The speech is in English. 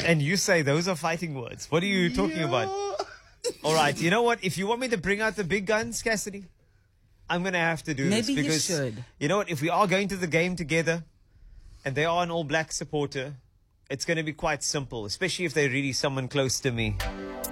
And you say those are fighting words. What are you talking about? All right, you know what? If you want me to bring out the big guns, Cassidy, I'm going to have to do Maybe this. Because, you should. you know what? If we are going to the game together and they are an All Black supporter, it's going to be quite simple, especially if they're really someone close to me.